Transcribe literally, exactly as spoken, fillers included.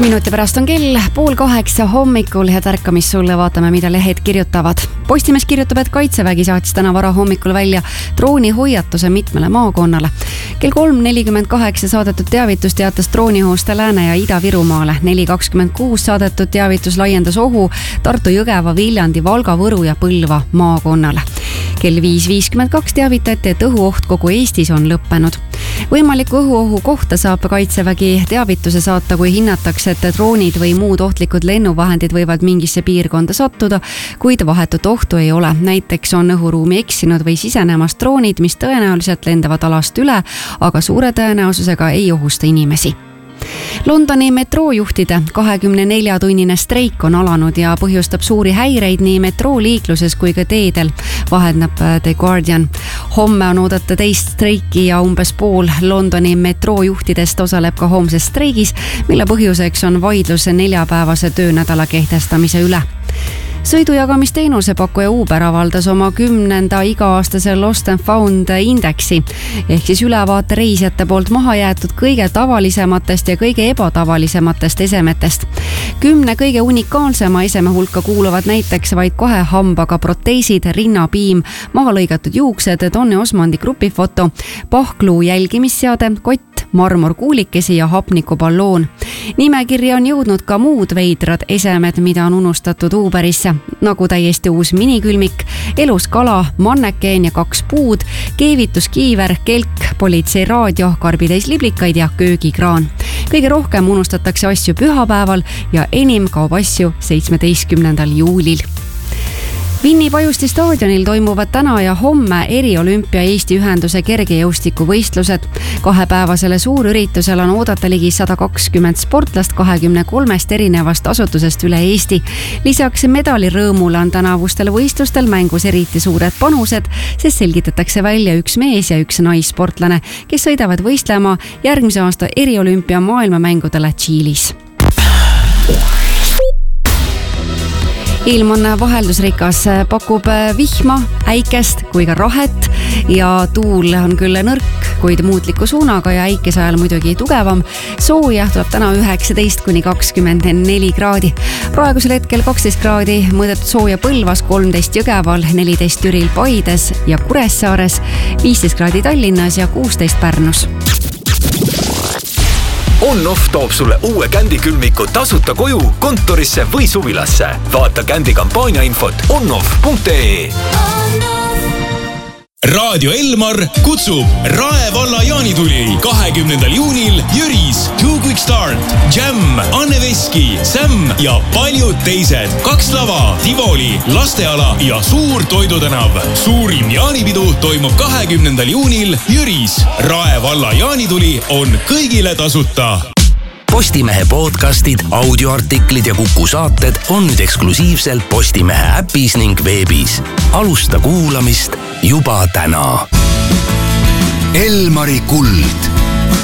Minuti pärast on kell pool kaheksa hommikul ja tärkamist sulle vaatame, mida lehed kirjutavad. Postimees kirjutab, et Kaitsevägi saatis täna vara hommikul välja droonihoiatuse mitmele maakonnale. Kell kolm nelikümmend kaheksa saadetud teavitus teatas droonihoost Lääne- ja Ida-Virumaale. neli kakskümmend kuus saadetud teavitus laiendas ohu Tartu, Jõgeva, Viljandi, Valga, Võru ja Põlva maakonnale. Kell viis viiskümmend kaks teavitati, et õhuoht kogu Eestis on lõppenud. Võimaliku õhuohu kohta saab Kaitsevägi teavituse saata, kui hinnatakse, et droonid või muud ohtlikud lennuvahendid võivad mingisse piirkonda sattuda, kuid vahetut ohtu ei ole. Näiteks on õhuruumi eksinud või sisenemas droonid, mis tõenäoliselt lendavad alast üle, aga suure tõenäosusega ei ohusta inimesi. Londoni metroojuhtide kahekümne nelja tunnine streik on alanud ja põhjustab suuri häireid nii metrooliikluses kui ka teedel, vahendab The Guardian. Homme on oodata teist streiki ja umbes pool Londoni metroojuhtidest osaleb ka homses streigis, mille põhjuseks on vaidlus neljapäevase töönädala kehtestamise üle. Sõidujagamisteenuse pakkuja Uber avaldas oma kümnenda iga-aastase Lost and Found indeksi ehk siis ülevaate reisijate poolt maha jäetud kõige tavalisematest ja kõige ebatavalisematest esemetest. Kümne kõige unikaalsema eseme hulka kuuluvad näiteks vaid kahe hambaga proteesid, rinnapiim, maha lõigatud juuksed, Tony Osmondi grupifoto, pahkluu jälgimisseade, kott, marmorkuulikesi ja hapnikuballoon. Nimekirja on jõudnud ka muud veidrad esemed, mida on unustatud Uberisse, nagu täiesti uus minikülmik, elus kala, mannekeen ja kaks puud, keevituskiiver, kelk, politseiraadio, karbitäis liblikaid ja köögikraan. Kõige rohkem unustatakse asju pühapäeval ja enim kaob asju seitsmeteistkümnendal juulil. Vinni Pajusti staadionil toimuvad täna ja homme eriolümpia Eesti ühenduse kergejõustikuvõistlused. Kahepäevasele suurüritusel on oodata ligi sada kakskümmend sportlast kahekümne kolmest erinevast asutusest üle Eesti. Lisaks medalirõõmule on tänavustel võistlustel mängus eriti suured panused, sest selgitatakse välja üks mees ja üks naissportlane, kes sõidavad võistlema järgmise aasta eriolümpia maailmamängudele Tšiilis. Ilm on vaheldusrikas, pakub vihma, äikest kui ka rahet ja tuul on küll nõrk, kuid muutliku suunaga ja äikese ajal muidugi tugevam. Sooja tuleb täna üheksateist kuni kakskümmend neli kraadi. Praegusel hetkel kaksteist kraadi mõõdetud sooja Põlvas, kolmteist Jõgeval, neliteist Türil, Paides ja Kuressaares, viisteist kraadi Tallinnas ja kuusteist Pärnus. On-Off toob sulle uue Kändi külmiku tasuta koju, kontorisse või suvilasse. Vaata Kändi kampaania infot onoff punkt ee. Raadio Elmar kutsub Rae valla jaanituli kahekümnendal juunil Jüris, Two Quick Start, Jam, Anne Veski, Sam ja paljud teised. Kaks lava, Tivoli, lasteala ja suur toidutänav. Suurim jaanipidu toimub kahekümnendal juunil Jüris. Rae valla jaanituli on kõigile tasuta. Postimehe podcastid, audioartiklid ja Kuku saated on nüüd eksklusiivselt Postimehe äpis ning veebis. Alusta kuulamist juba täna. Elmari kuld.